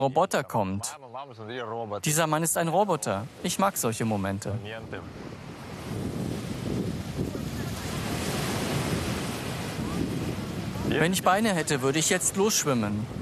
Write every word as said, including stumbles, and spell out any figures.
Roboter kommt. Dieser Mann ist ein Roboter. Ich mag solche Momente. Wenn ich Beine hätte, würde ich jetzt losschwimmen.